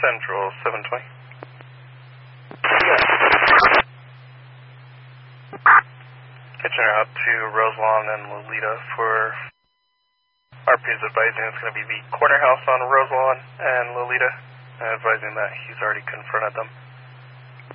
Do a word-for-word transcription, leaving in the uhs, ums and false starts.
Central, seven twenty. Kitchener out to Roselawn and Lolita for R P is advising it's going to be the corner house on Roselawn and Lolita, and advising that he's already confronted them.